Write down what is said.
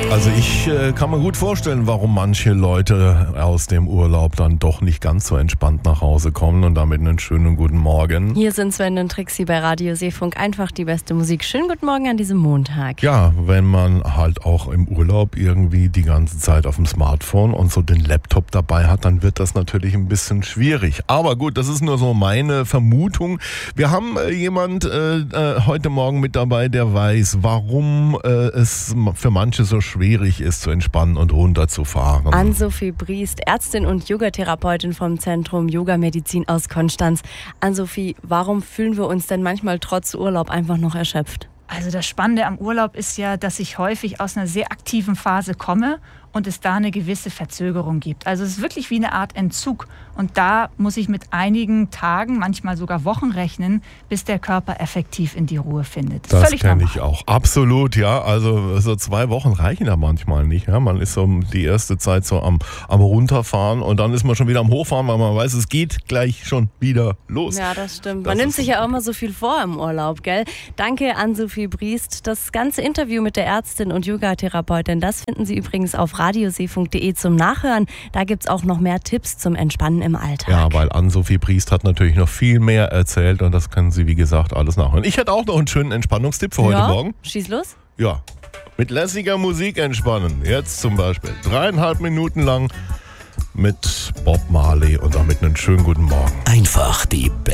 Also ich kann mir gut vorstellen, warum manche Leute aus dem Urlaub dann doch nicht ganz so entspannt nach Hause kommen und damit einen schönen guten Morgen. Hier sind Sven und Trixie bei Radio Seefunk. Einfach die beste Musik. Schönen guten Morgen an diesem Montag. Ja, wenn man halt auch im Urlaub irgendwie die ganze Zeit auf dem Smartphone und so den Laptop dabei hat, dann wird das natürlich ein bisschen schwierig. Aber gut, das ist nur so meine Vermutung. Wir haben jemand heute Morgen mit dabei, der weiß, warum es für manche so schwierig ist, zu entspannen und runterzufahren. Ann-Sophie Briest, Ärztin und Yogatherapeutin vom Zentrum Yoga Medizin aus Konstanz. Ann-Sophie, warum fühlen wir uns denn manchmal trotz Urlaub einfach noch erschöpft? Also das Spannende am Urlaub ist ja, dass ich häufig aus einer sehr aktiven Phase komme und es da eine gewisse Verzögerung gibt. Also es ist wirklich wie eine Art Entzug. Und da muss ich mit einigen Tagen, manchmal sogar Wochen rechnen, bis der Körper effektiv in die Ruhe findet. Das kenne ich auch. Absolut, ja. Also so 2 Wochen reichen ja manchmal nicht. Ja? Man ist so die erste Zeit so am Runterfahren und dann ist man schon wieder am Hochfahren, weil man weiß, es geht gleich schon wieder los. Ja, das stimmt. Man nimmt sich ja auch immer so viel vor im Urlaub, gell? Danke, Ann-Sophie Briest. Das ganze Interview mit der Ärztin und Yogatherapeutin, das finden Sie übrigens auf radioseefunk.de zum Nachhören. Da gibt es auch noch mehr Tipps zum Entspannen im Alltag. Ja, weil Ann-Sophie Briest hat natürlich noch viel mehr erzählt und das können Sie, wie gesagt, alles nachhören. Ich hätte auch noch einen schönen Entspannungstipp für heute Morgen. Schieß los. Ja, mit lässiger Musik entspannen. Jetzt zum Beispiel 3,5 Minuten lang mit Bob Marley und damit einen schönen guten Morgen. Einfach die